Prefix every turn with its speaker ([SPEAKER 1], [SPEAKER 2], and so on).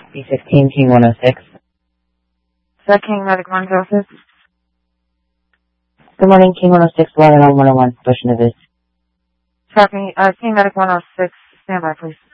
[SPEAKER 1] B15, King 106.
[SPEAKER 2] That King Medic 106.
[SPEAKER 1] Good morning, King 106, Waterline 101, Bush Nevis.
[SPEAKER 2] Copy, King Medic 106, stand by please.